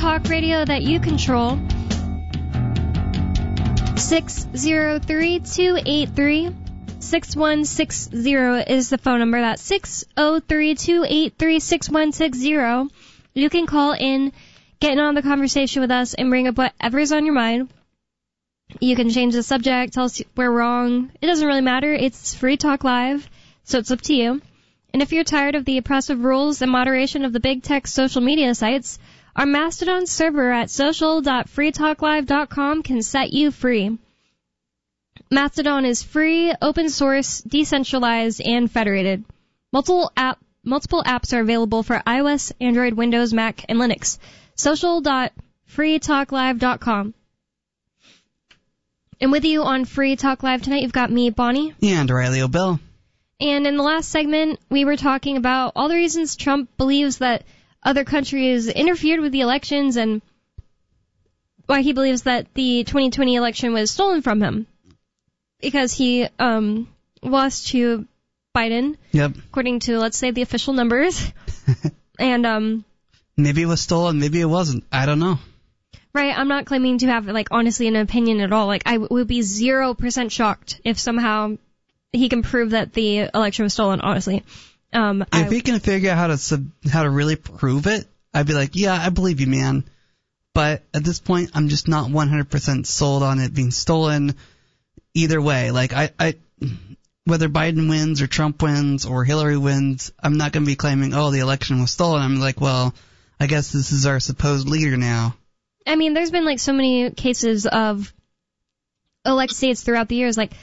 talk radio that you control. 603-283-6160 is the phone number. That's 603-283-6160. You can call in, get in on the conversation with us, and bring up whatever's on your mind. You can change the subject, tell us we're wrong. It doesn't really matter. It's Free Talk Live, so it's up to you. And if you're tired of the oppressive rules and moderation of the big tech social media sites, our Mastodon server at social.freetalklive.com can set you free. Mastodon is free, open source, decentralized, and federated. Multiple apps are available for iOS, Android, Windows, Mac, and Linux. Social.freetalklive.com. And with you on Free Talk Live tonight, you've got me, Bonnie. And Riley O'Bell. And in the last segment, we were talking about all the reasons Trump believes that other countries interfered with the elections and why he believes that the 2020 election was stolen from him. Because he lost to Biden, yep, according to, let's say, the official numbers. And maybe it was stolen, maybe it wasn't. I don't know. Right, I'm not claiming to have, honestly an opinion at all. I would be 0% shocked if somehow he can prove that the election was stolen, honestly. If he can figure out how to really prove it, I'd be like, yeah, I believe you, man. But at this point, I'm just not 100% sold on it being stolen either way. Whether Biden wins or Trump wins or Hillary wins, I'm not going to be claiming, oh, the election was stolen. I'm like, well, I guess this is our supposed leader now. I mean, there's been so many cases of elected states throughout the years,